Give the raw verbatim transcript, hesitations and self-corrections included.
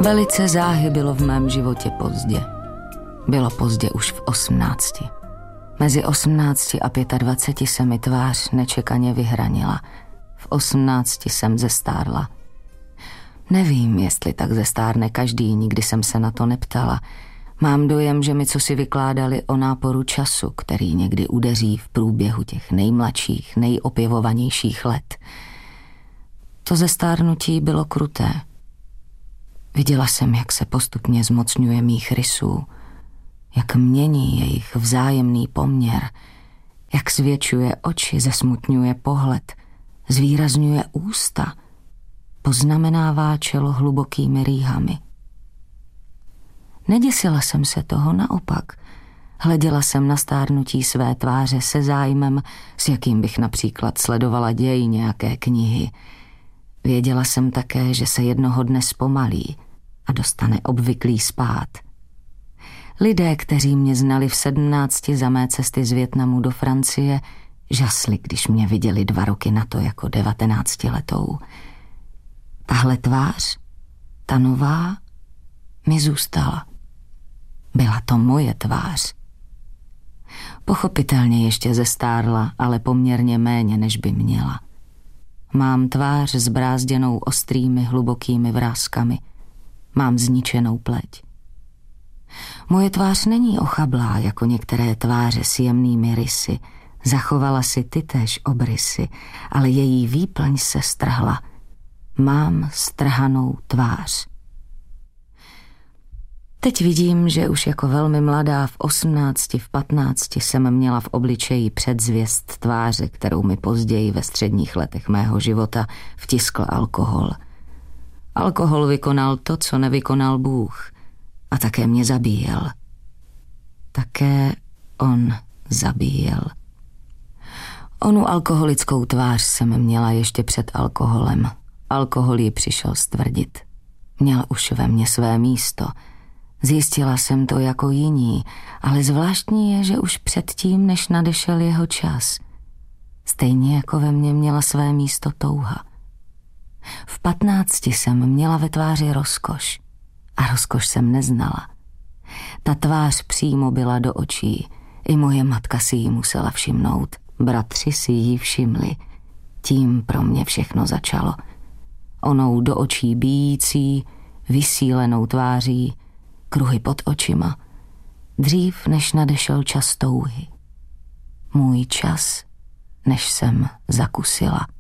Velice záhy bylo v mém životě pozdě. Bylo pozdě už v osmnácti. Mezi osmnácti a dvaceti pěti se mi tvář nečekaně vyhranila. V osmnácti jsem zestárla. Nevím, jestli tak zestárne každý, nikdy jsem se na to neptala. Mám dojem, že mi cosi vykládali o náporu času, který někdy udeří v průběhu těch nejmladších, nejopěvovanějších let. To zestárnutí bylo kruté. Viděla jsem, jak se postupně zmocňuje mých rysů, jak mění jejich vzájemný poměr, jak zvětšuje oči, zesmutňuje pohled, zvýrazňuje ústa, poznamenává čelo hlubokými rýhami. Neděsila jsem se toho, naopak. Hleděla jsem na stárnutí své tváře se zájmem, s jakým bych například sledovala děj nějaké knihy. Věděla jsem také, že se jednoho dne zpomalí a dostane obvyklý spát. Lidé, kteří mě znali v sedmnácti za mé cesty z Vietnamu do Francie, žasli, když mě viděli dva roky na to jako devatenáctiletou. Tahle tvář, ta nová, mi zůstala. Byla to moje tvář. Pochopitelně ještě zestárla, ale poměrně méně, než by měla. Mám tvář zbrázděnou ostrými, hlubokými vrázkami. Mám zničenou pleť. Moje tvář není ochablá jako některé tváře s jemnými rysy. Zachovala si tytéž obrysy, ale její výplň se strhla. Mám strhanou tvář. Teď vidím, že už jako velmi mladá v osmnácti, v patnácti jsem měla v obličeji předzvěst tváře, kterou mi později ve středních letech mého života vtiskl alkohol. Alkohol vykonal to, co nevykonal Bůh, a také mě zabíjel. Také on zabíjel. Onu alkoholickou tvář jsem měla ještě před alkoholem. Alkohol ji přišel stvrdit. Měl už ve mně své místo. Zjistila jsem to jako jiní, ale zvláštní je, že už předtím, než nadešel jeho čas. Stejně jako ve mně měla své místo touha. V patnácti jsem měla ve tváři rozkoš a rozkoš jsem neznala. Ta tvář přímo byla do očí, i moje matka si ji musela všimnout, bratři si ji všimli. Tím pro mě všechno začalo. Onou do očí bijící, vysílenou tváří, kruhy pod očima, dřív než nadešel čas touhy. Můj čas, než jsem zakusila.